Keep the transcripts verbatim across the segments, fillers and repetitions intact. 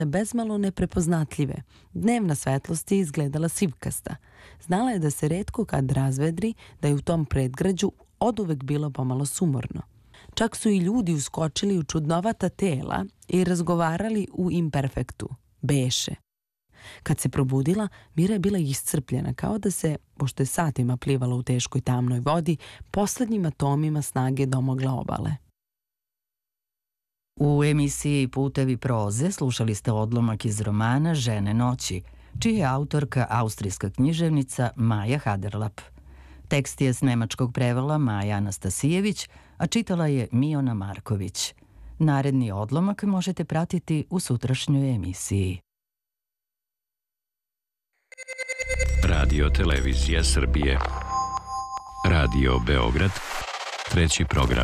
bezmalo neprepoznatljive. Dnevna svetlost je izgledala sivkasta. Znala je da se retko kad razvedri, da je u tom predgrađu oduvek bilo pomalo sumorno. Čak su i ljudi uskočili u čudnovata tela i razgovarali u imperfektu, beše. Kad se probudila, Mira je bila iscrpljena, kao da se, pošto je satima plivala u teškoj tamnoj vodi, poslednjim atomima snage domogla obale. U emisiji Putevi proze slušali ste odlomak iz romana Žene noći, čija je autorka austrijska književnica Maja Haderlap. Tekst je s nemačkog prevela Maja Anastasijević, a čitala je Miona Marković. Naredni odlomak možete pratiti u sutrašnjoj emisiji. Radio Televizija Srbije. Radio Beograd. Treći program.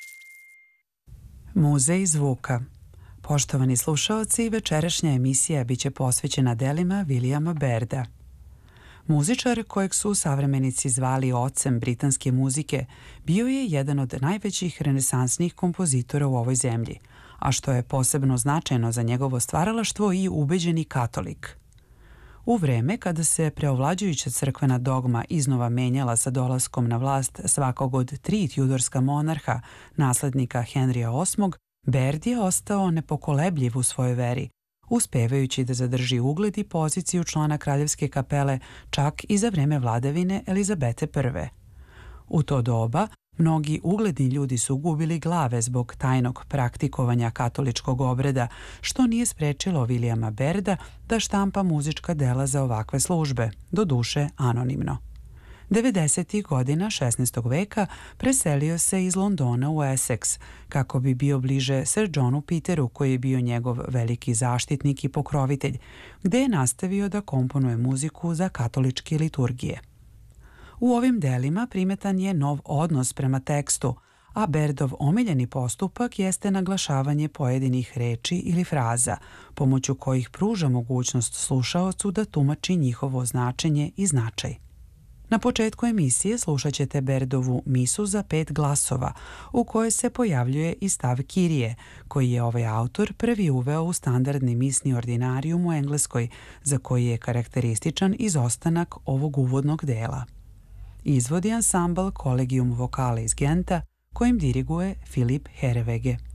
Muzej zvuka. Poštovani slušaoci, večerašnja emisija biće posvećena delima Williama Bairda. Muzičar kojeg su savremenici zvali ocem britanske muzike bio je jedan od najvećih renesansnih kompozitora u ovoj zemlji, a što je posebno značajno za njegovo stvaralaštvo i ubeđeni katolik. U vreme kada se preovlađujuća crkvena dogma iznova menjala sa dolaskom na vlast svakog od tri tjudorska monarha, naslednika Henrija osmog, Baird je ostao nepokolebljiv u svojoj veri, uspevajući da zadrži ugled i poziciju člana kraljevske kapele čak i za vreme vladavine Elizabete prve. U to doba, mnogi ugledni ljudi su gubili glave zbog tajnog praktikovanja katoličkog obreda, što nije sprečilo Williama Bairda da štampa muzička dela za ovakve službe, doduše anonimno. devedesetih godina šesnaestog veka preselio se iz Londona u Essex, kako bi bio bliže Sir Johnu Peteru, koji je bio njegov veliki zaštitnik i pokrovitelj, gde je nastavio da komponuje muziku za katoličke liturgije. U ovim delima primetan je nov odnos prema tekstu, a Bairdov omiljeni postupak jeste naglašavanje pojedinih reči ili fraza, pomoću kojih pruža mogućnost slušaocu da tumači njihovo značenje i značaj. Na početku emisije slušat ćete Bairdovu misu za pet glasova, u kojoj se pojavljuje i stav Kirije, koji je ovaj autor prvi uveo u standardni misni ordinarijum u Engleskoj, za koji je karakterističan izostanak ovog uvodnog dela. Izvodi ansambl Collegium Vocale iz Genta, kojim diriguje Filip Herewege.